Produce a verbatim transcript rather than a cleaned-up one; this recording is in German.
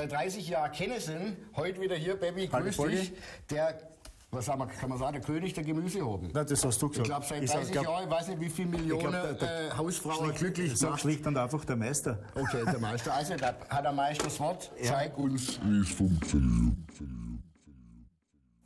seit dreißig Jahren kennen sind. Heute wieder hier, Baby, grüß dich. Der, was sagen wir, kann man sagen, der König der Gemüsehoben. Nein, das hast du gesagt. Ich glaube, seit dreißig Jahren, ich weiß nicht, wie viele Millionen glaub, der, der, äh, Hausfrauen glücklich macht. Schlicht und einfach der Meister. Okay, der Meister. Also, da hat der Meister das Wort. Ja. Zeig uns, wie es funktioniert.